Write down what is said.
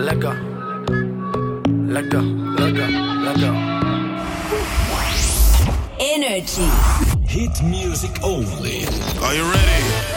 let go. Let go, let go, let go. Energy. Hit music only. Are you ready?